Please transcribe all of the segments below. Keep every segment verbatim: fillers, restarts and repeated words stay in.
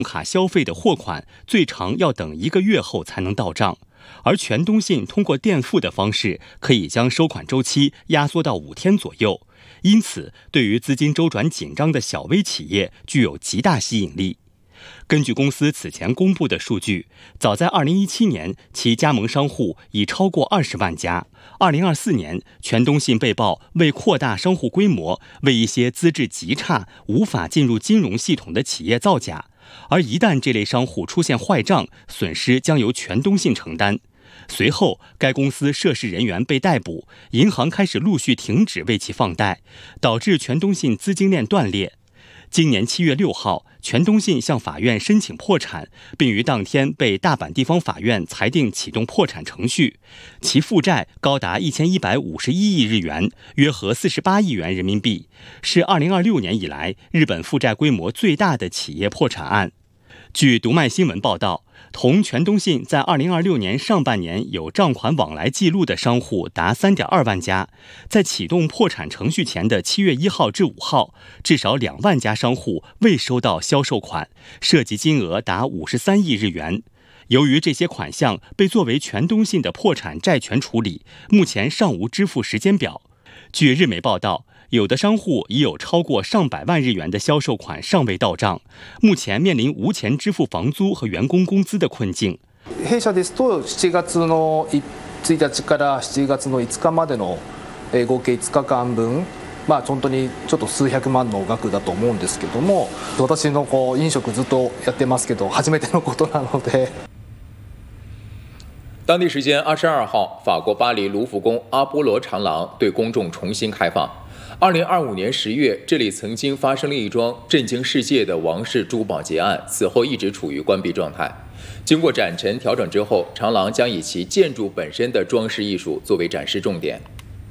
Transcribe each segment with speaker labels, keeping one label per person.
Speaker 1: 卡消费的货款最长要等一个月后才能到账，而全东信通过垫付的方式，可以将收款周期压缩到五天左右。因此，对于资金周转紧张的小微企业具有极大吸引力。根据公司此前公布的数据，早在二零一七年，其加盟商户已超过二十万家。二零二四年，全东信被曝为扩大商户规模，为一些资质极差、无法进入金融系统的企业造假。而一旦这类商户出现坏账，损失将由全东信承担。随后，该公司涉事人员被逮捕，银行开始陆续停止为其放贷，导致全东信资金链断裂。今年七月六号，全东信向法院申请破产，并于当天被大阪地方法院裁定启动破产程序。其负债高达一千一百五十一亿日元，约合四十八亿元人民币，是二零二六年以来日本负债规模最大的企业破产案。据读卖新闻报道，同全东信在二零二六年上半年有账款往来记录的商户达 三点二万家，在启动破产程序前的七月一号至五号，至少两万家商户未收到销售款，涉及金额达五十三亿日元。由于这些款项被作为全东信的破产债权处理，目前尚无支付时间表。据日媒报道，有的商户已有超过上百万日元的销售款尚未到账，目前面临无钱支付房租和员工工资的困境。
Speaker 2: 弊社ですとしちがつのついたちからしちがつのいつかまでの合計いつかかんぶん、まあ本当にちょっと数百万の額だと思うんですけども、私のこう飲食ずっとやってますけど初めてのことなので。
Speaker 3: 当地时间二十二号，法国巴黎卢浮宫阿波罗长廊对公众重新开放。二零二五年十月，这里曾经发生了一桩震惊世界的王室珠宝劫案，此后一直处于关闭状态。经过展陈调整之后，长廊将以其建筑本身的装饰艺术作为展示重点。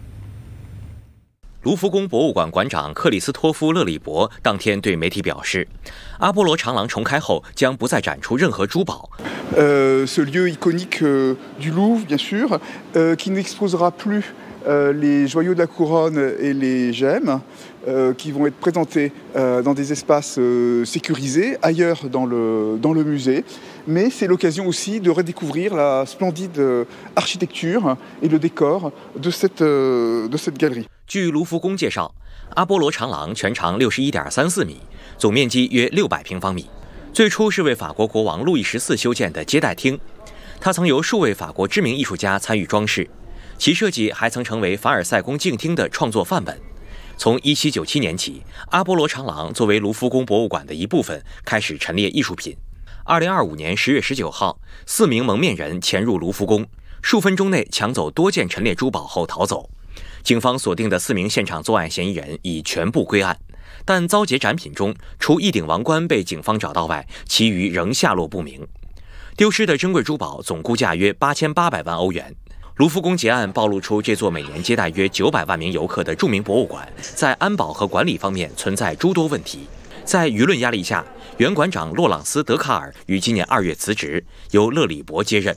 Speaker 4: 卢浮宫博物馆馆长克里斯托夫·勒里伯当天对媒体表示，阿波罗长廊重开后将不再展出任何珠宝。
Speaker 5: Euh, ce lieu iconique euh, du Louvre, bien sûr, euh, qui n'exposera plus euh, les joyaux de la couronne et les gemmes, euh, qui vont être présentés euh, dans des espaces euh, sécurisés ailleurs dans le, dans le musée. Mais c'est l'occasion aussi de redécouvrir la splendide architecture et le décor de cette, euh, de cette galerie.
Speaker 4: 据卢浮宫介绍，阿波罗长廊全长六十一点三四米，总面积约六百平方米。最初是为法国国王路易十四修建的接待厅，它曾由数位法国知名艺术家参与装饰，其设计还曾成为凡尔赛宫静厅的创作范本。从一七九七年起，阿波罗长廊作为卢浮宫博物馆的一部分，开始陈列艺术品。二零二五年十月十九号，四名蒙面人潜入卢浮宫，数分钟内抢走多件陈列珠宝后逃走。警方锁定的四名现场作案嫌疑人已全部归案，但遭劫展品中，除一顶王冠被警方找到外，其余仍下落不明。丢失的珍贵珠宝总估价约八千八百万欧元。卢浮宫劫案暴露出这座每年接待约九百万名游客的著名博物馆，在安保和管理方面存在诸多问题。在舆论压力下，原馆长洛朗斯·德卡尔于今年二月辞职，由勒里伯接任。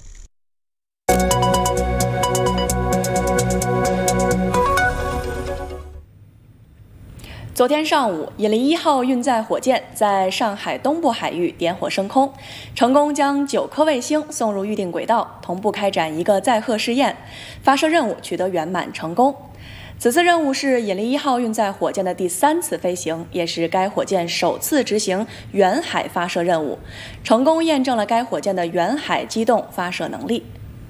Speaker 6: 昨天上午，引力一号运载火箭在上海东部海域点火升空，成功将九颗卫星送入预定轨道，同步开展一个载荷试验，发射任务取得圆满成功。此次任务是引力一号运载火箭的第三次飞行，也是该火箭首次执行远海发射任务，成功验证了该火箭的远海机动发射能力。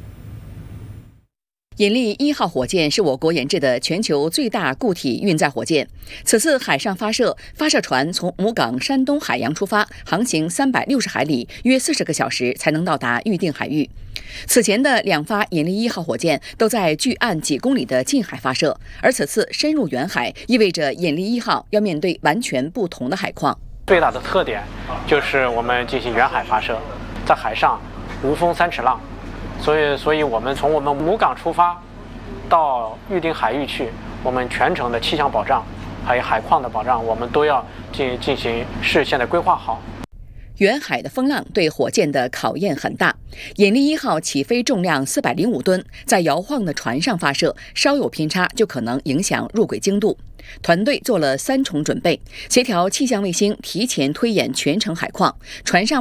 Speaker 7: 引力一号火箭是我国研制的全球最大固体运载火箭。此次海上发射，发射船从母港山东海洋出发，航行三百六十海里，约四十个小时才能到达预定海域。此前的两发引力一号火箭都在距岸几公里的近海发射，而此次深入远海，意味着引力一号要面对完全不同的海况。
Speaker 8: 最大的特点就是我们进行远海发射，在海上无风三尺浪。所以，所以我们从我们母港出发，到预定海域去，我们全程的气象保障，还有海况的保障，我们都要进进行事先的规划好。
Speaker 7: 远海的风浪对火箭的考验很大。引力一号起飞重量四百零五吨，在摇晃的船上发射，稍有偏差就可能影响入轨精度。团队做了三重准备，协调气象卫星提前推演全程海况，船上